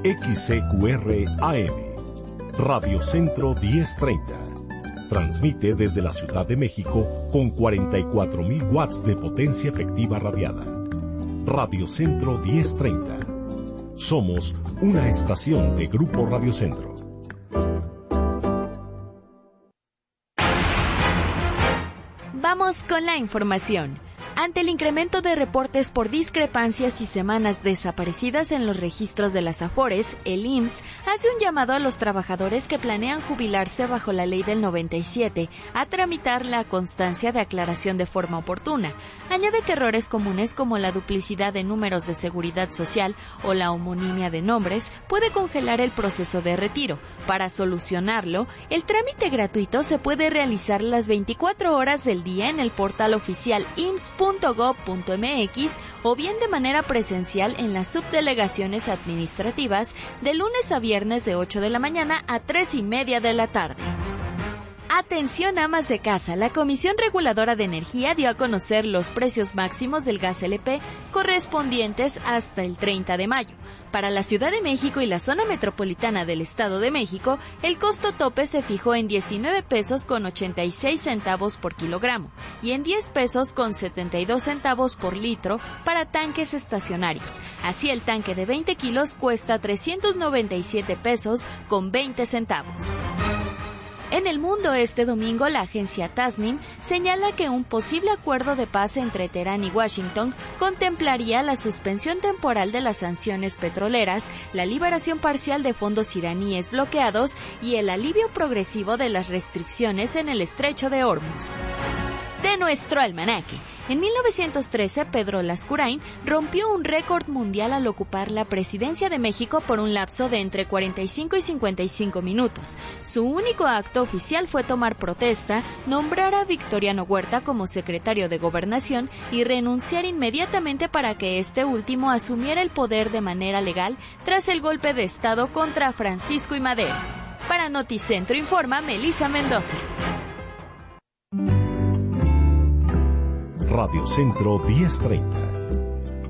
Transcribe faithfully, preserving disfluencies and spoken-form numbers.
X C Q R A M, Radio Centro diez treinta. Transmite desde la Ciudad de México con cuarenta y cuatro mil watts de potencia efectiva radiada. Radio Centro diez treinta. Somos una estación de Grupo Radio Centro. Vamos con la información. Ante el incremento de reportes por discrepancias y semanas desaparecidas en los registros de las AFORES, el I M S S hace un llamado a los trabajadores que planean jubilarse bajo la ley del noventa y siete a tramitar la constancia de aclaración de forma oportuna. Añade que errores comunes como la duplicidad de números de seguridad social o la homonimia de nombres puede congelar el proceso de retiro. Para solucionarlo, el trámite gratuito se puede realizar las veinticuatro horas del día en el portal oficial I M S S punto gob punto m x o bien de manera presencial en las subdelegaciones administrativas de lunes a viernes de ocho de la mañana a tres y media de la tarde. Atención amas de casa, la Comisión Reguladora de Energía dio a conocer los precios máximos del gas L P correspondientes hasta el treinta de mayo. Para la Ciudad de México y la zona metropolitana del Estado de México, el costo tope se fijó en diecinueve pesos con ochenta y seis centavos por kilogramo y en diez pesos con setenta y dos centavos por litro para tanques estacionarios. Así el tanque de veinte kilos cuesta trescientos noventa y siete pesos con veinte centavos. En el mundo, este domingo, la agencia Tasnim señala que un posible acuerdo de paz entre Teherán y Washington contemplaría la suspensión temporal de las sanciones petroleras, la liberación parcial de fondos iraníes bloqueados y el alivio progresivo de las restricciones en el estrecho de Hormuz. De nuestro almanaque. En mil novecientos trece, Pedro Lascurain rompió un récord mundial al ocupar la presidencia de México por un lapso de entre cuarenta y cinco y cincuenta y cinco minutos. Su único acto oficial fue tomar protesta, nombrar a Victoriano Huerta como secretario de Gobernación y renunciar inmediatamente para que este último asumiera el poder de manera legal tras el golpe de Estado contra Francisco I. Madero. Para Noticentro informa Melissa Mendoza. Radio Centro diez treinta.